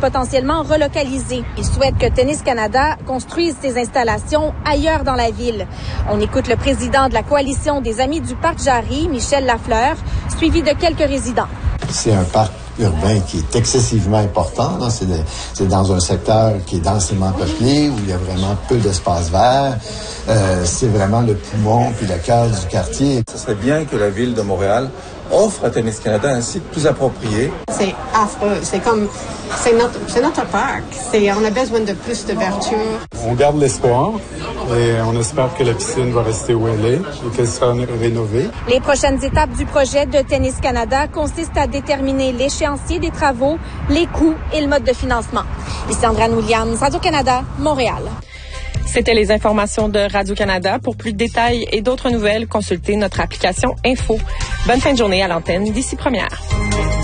potentiellement relocalisés. Ils souhaitent que Tennis Canada construise ses installations ailleurs dans la ville. On écoute le président de la coalition des Amis du Parc Jarry, Michel Lafleur, suivi de quelques résidents. C'est un parc urbain qui est excessivement important. Là. C'est dans un secteur qui est densément peuplé, où il y a vraiment peu d'espace vert. C'est vraiment le poumon puis le cœur du quartier. Ce serait bien que la Ville de Montréal offre à Tennis Canada un site plus approprié. C'est affreux. C'est notre parc. On a besoin de plus d'ouverture. On garde l'espoir et on espère que la piscine va rester où elle est et qu'elle sera rénovée. Les prochaines étapes du projet de Tennis Canada consistent à déterminer l'échéancier des travaux, les coûts et le mode de financement. Ici Andréane Williams, Radio-Canada, Montréal. C'était les informations de Radio-Canada. Pour plus de détails et d'autres nouvelles, consultez notre application Info. Bonne fin de journée à l'antenne d'ici première.